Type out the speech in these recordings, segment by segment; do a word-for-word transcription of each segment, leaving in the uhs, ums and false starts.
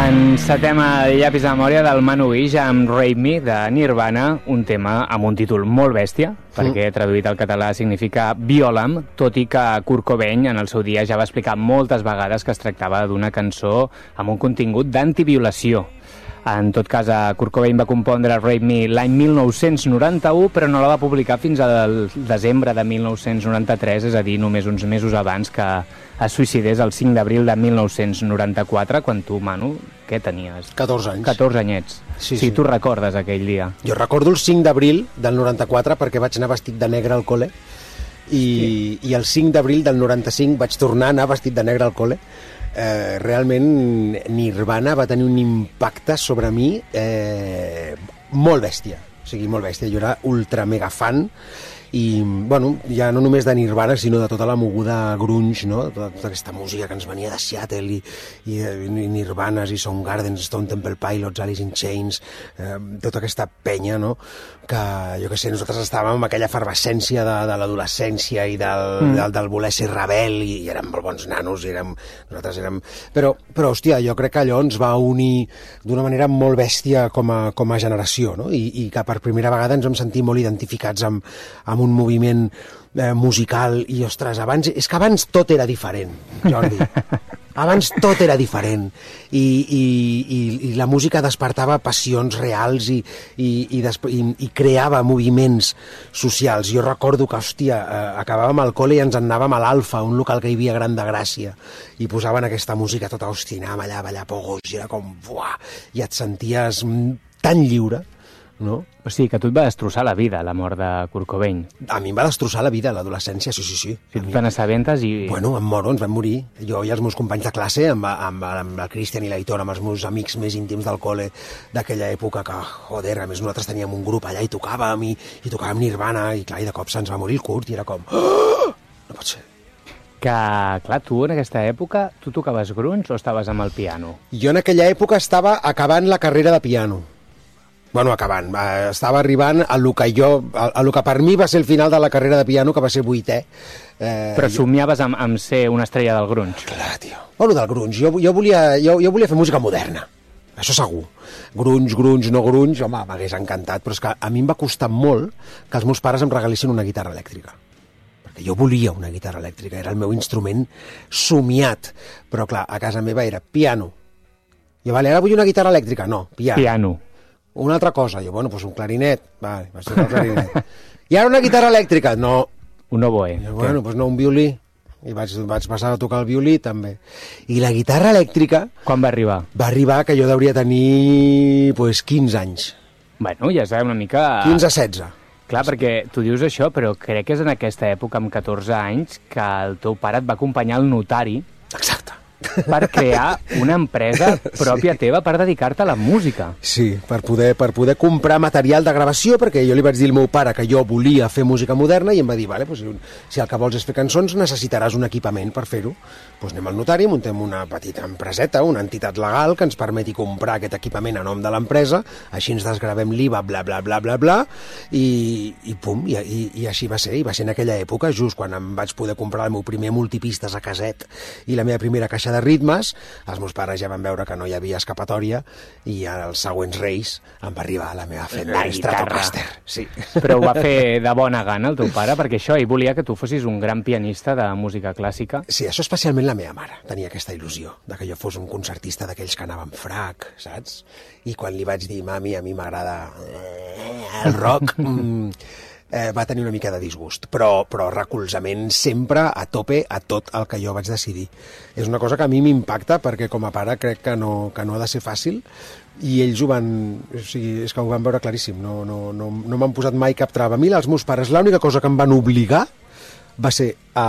En setema llapis de memòria del Manu Guix amb Rape Me de Nirvana, un tema amb un títol molt bèstia, perquè traduït al català significa Viola'm, tot i que Kurt Cobain en el seu dia ja va explicar moltes vegades que es tractava d'una cançó amb un contingut d'antiviolació. En tot cas, Kurt Cobain va compondre Rape Me l'any mil nou-cents noranta-u, però no la va publicar fins al desembre de mil nou-cents noranta-tres, és a dir, només uns mesos abans que es suïcidés el cinc d'abril de mil nou-cents noranta-quatre, quan tu, Manu, què tenies? catorze anys. catorze anyets. Sí, sí, sí. Tu recordes aquell dia. Jo recordo el cinc d'abril del noranta-quatre perquè vaig anar vestit de negre al col·le i, sí. i el cinc d'abril del noranta-cinc vaig tornar a anar vestit de negre al col·le. Eh, realment Nirvana va tenir un impacte sobre mi eh, molt bèstia, o sigui, molt bèstia. Jo era ultra mega fan i, bueno, ja no només de Nirvana, sinó de tota la moguda grunge, no? Tota, tota aquesta música que ens venia de Seattle i, i, i Nirvanas i Soundgarden, Stone Temple Pilots, Alice in Chains, eh, tota aquesta penya, no? Que, jo què sé, nosaltres estàvem amb aquella efervescència de, de l'adolescència i del, mm. del, del voler ser rebel i, i érem molt bons nanos i érem, nosaltres érem... Però, però, hòstia, jo crec que allò ens va unir d'una manera molt bèstia com a, com a generació, no? I, i que per primera vegada ens vam sentir molt identificats amb, amb un moviment eh, musical i, ostres, abans... És que abans tot era diferent, Jordi. Abans tot era diferent i, i, i, i la música despertava passions reals i, i, i, i, i creava moviments socials. Jo recordo que, hòstia, eh, acabàvem al col·le i ens en anàvem a l'Alfa, un local que hi havia Gran de Gràcia, i posaven aquesta música tota ostinam allà, ballar pogos, i era com, buah, i et senties tan lliure, no? O sigui, que tu et va destrossar la vida, la mort de Kurt Cobain. A mi em va destrossar la vida, l'adolescència, sí, sí, sí. Si tu te n'assabentes i... Bueno, em moro, ens vam morir. Jo i els meus companys de classe, amb, amb, amb el Cristian i l'Aitor, amb els meus amics més íntims del col·le d'aquella època, que, joder, a més nosaltres teníem un grup allà i tocàvem, i, i tocàvem Nirvana, i clar, i de cop se'ns va morir el Kurt, i era com... Oh! No pot ser. Que, clar, tu en aquesta època, tu tocaves grunge o estaves amb el piano? Jo en aquella època estava acabant la carrera de piano. Bueno, acabant, estava arribant a lo que jo, a lo que per mi va ser el final de la carrera de piano, que va ser vuitè. Eh, Però somiaves amb, amb ser una estrella del grunge. Clar, tio. Bueno, del grunge, jo, jo, volia, jo, jo volia fer música moderna, això segur. Grunge, grunge, no grunge, home, m'hagués encantat, però és que a mi em va costar molt que els meus pares em regalessin una guitarra elèctrica. Perquè jo volia una guitarra elèctrica, era el meu instrument somiat. Però clar, a casa meva era piano. Jo, vale, ara vull una guitarra elèctrica. No, piano. Piano. Una altra cosa, jo, bueno, doncs un clarinet. Vale, va ser el clarinet. I ara una guitarra elèctrica? No. Un oboe. Jo, bueno, doncs no, un violí. I vaig, vaig passar a tocar el violí, també. I la guitarra elèctrica... Quan va arribar? Va arribar que jo hauria tenir, pues, quinze anys. Bueno, ja sabem una mica... quinze a setze. Clar, perquè tu dius això, però crec que és en aquesta època, amb catorze anys, que el teu pare et va acompanyar al notari... Exacte. Per crear una empresa pròpia sí. teva per dedicar-te a la música. Sí, per poder, per poder comprar material de gravació, perquè jo li vaig dir al meu pare que jo volia fer música moderna i em va dir, vale, pues, si el que vols és fer cançons necessitaràs un equipament per fer-ho. Pues anem al notari, muntem una petita empreseta, una entitat legal que ens permeti comprar aquest equipament a nom de l'empresa, així ens desgravem l'I V A, bla, bla, bla, bla, bla, i, i pum, i, i, i així va ser, i va ser en aquella època, just quan em vaig poder comprar el meu primer multipistes a caset i la meva primera caixa de ritmes, els meus pares ja van veure que no hi havia escapatòria i als següents Reis em va arribar la meva Fender Stratocaster. Sí. Però ho va fer de bona gana el teu pare, perquè això, ell volia que tu fossis un gran pianista de música clàssica. Sí, això especialment la meva mare tenia aquesta il·lusió, de que jo fos un concertista d'aquells que anava amb frac, saps? I quan li vaig dir, mami, a mi m'agrada el rock... Mm, Eh, va tenir una mica de disgust, però, però recolzament sempre a tope a tot el que jo vaig decidir. És una cosa que a mi m'impacta perquè com a pare crec que no, que no ha de ser fàcil i ells ho van... O sigui, és que ho van veure claríssim, no, no, no, no m'han posat mai cap trava. A mi, els meus pares, l'única cosa que em van obligar va ser a,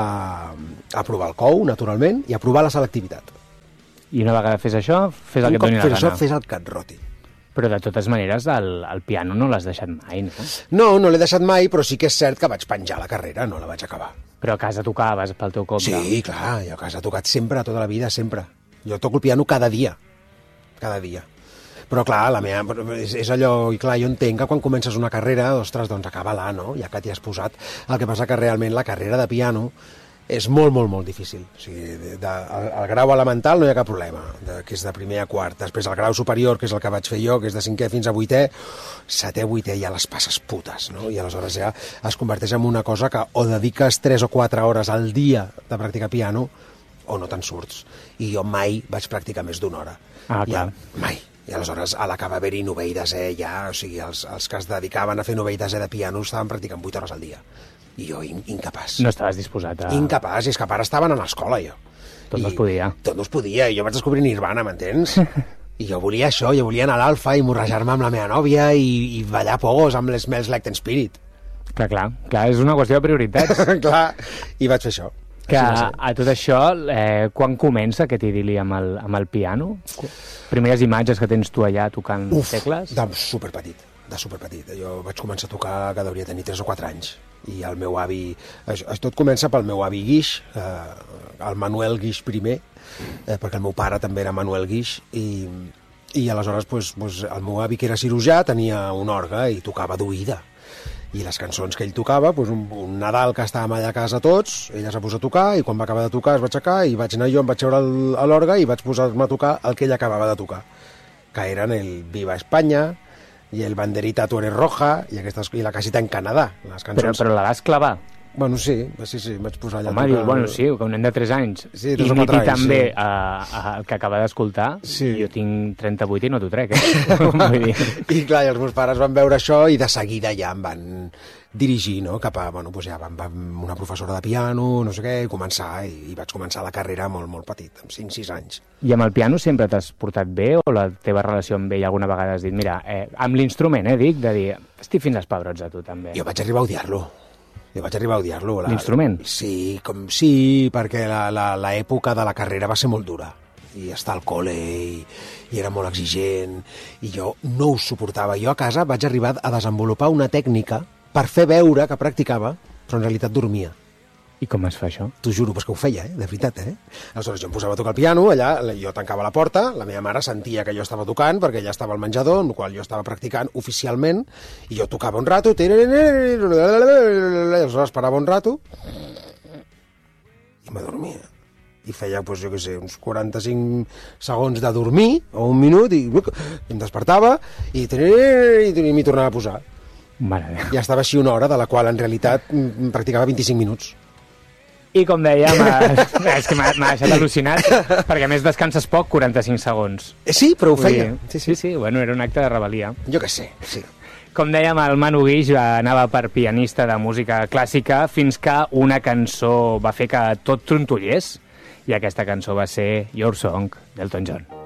a provar el C O U, naturalment, i a provar la selectivitat. I una vegada fes això, fes el que et doni la gana. Això, fes el que et roti. Però de totes maneres el, el piano no l'has deixat mai, no? No, no l'he deixat mai, però sí que és cert que vaig penjar la carrera, no la vaig acabar. Però a casa tocaves pel teu compte. Sí, clar, jo a casa he tocat sempre, tota la vida, sempre. Jo toco el piano cada dia, cada dia. Però clar, la meva, és, és allò, i clar, jo entenc que quan comences una carrera, ostres, doncs acaba-la, no? Ja que t'hi has posat. El que passa que realment la carrera de piano és molt, molt, molt difícil. O sigui, de, de, el, el grau elemental no hi ha cap problema, de, que és de primer a quart. Després el grau superior, que és el que vaig fer jo, que és de cinquè fins a vuitè, setè, vuitè ja les passes putes, no? I aleshores ja es converteix en una cosa que o dediques tres o quatre hores al dia de practicar piano o no te'n surts. I jo mai vaig practicar més d'una hora. Ah, clar. Ja, mai. I aleshores a l'acabar haver-hi novell desè ja, o sigui, els, els que es dedicaven a fer novell desè de piano estaven practicant vuit hores al dia. I jo, in, incapaç. No estaves disposat a... Incapaç, i és que a part estaven a l'escola, jo. Tot I no es podia. Tot no es podia, i jo vaig descobrir Nirvana, m'entens? I jo volia això, jo volia anar a l'Alfa i morrejar-me amb la meva nòvia i, i ballar pogos amb les Smells Like Teen Spirit. Clar, clar, clar, és una qüestió de prioritats. Clar, i vaig fer això. Que a, a tot això, eh, quan comença aquest idili amb el, amb el piano? Primeres imatges que tens tu allà tocant Uf, tecles? de superpetit, de superpetit. Jo vaig començar a tocar que hauria tenir tres o quatre anys. I el meu avi... Això, tot comença pel meu avi Guix, eh, el Manuel Guix primer, eh, perquè el meu pare també era Manuel Guix, i, i aleshores pues, pues, el meu avi, que era cirurgià, tenia un orgue i tocava d'oïda. I les cançons que ell tocava, pues, un, un Nadal que estàvem allà a casa tots, ella s'ha posat a tocar, i quan va acabar de tocar es va aixecar, i vaig anar jo, em vaig seure a l'orgue i vaig posar-me a tocar el que ell acabava de tocar, que eren el Viva Espanya, i el Banderita tu eres roja, i, aquestes, i la casita en Canadà, les cançons. Però, però la vas clavar? Bueno, sí, sí, sí, vaig posar allà... Home, dius, bueno, sí, que un nen de tres anys sí, tres o imiti quatre anys, també sí. a, a, el que acaba d'escoltar, Sí. jo tinc trenta-vuit i no t'ho trec, eh? Vull dir... I clar, i els meus pares van veure això i de seguida ja em van dirigir, no?, cap a, bueno, doncs ja vam, vam una professora de piano, no sé què, i començar, i, i vaig començar la carrera molt, molt petit, amb cinc sis anys. I amb el piano sempre t'has portat bé, o la teva relació amb ell alguna vegada has dit, mira, eh, amb l'instrument, eh, dic, de dir, estic fins als pebrots a tu, també. Jo vaig arribar a odiar-lo. Jo vaig arribar a odiar-lo. La- L'instrument? Sí, com sí, perquè la- la- l'època de la carrera va ser molt dura. I estar al col·le i, i era molt exigent, i jo no ho suportava. Jo a casa vaig arribar a desenvolupar una tècnica per fer veure que practicava, però en realitat dormia. I com es fa això? T'ho juro, pues que ho feia, eh? De veritat, eh? Aleshores jo em posava a tocar el piano, allà jo tancava la porta, la meva mare sentia que jo estava tocant, perquè ella estava al menjador, en el qual jo estava practicant oficialment, i jo tocava un rato, i aleshores parava un rato, i m'adormia. I feia, pues, jo què sé, uns quaranta-cinc segons de dormir, o un minut, i, i em despertava, i, i m'hi tornava a posar. Mare meva. Ja estava així una hora, de la qual en realitat m- practicava vint-i-cinc minuts. I com dèiem, eh, és que m'ha m'ha deixat al·lucinat, perquè a més descanses poc, quaranta-cinc segons. Eh, sí, però ho Vull feia. dir, Sí, sí, sí, bueno, era un acte de rebel·lia. Jo què sé, sí. Com dèiem, el Manu Guix anava per pianista de música clàssica fins que una cançó va fer que tot trontollés, i aquesta cançó va ser Your Song, d'Elton John.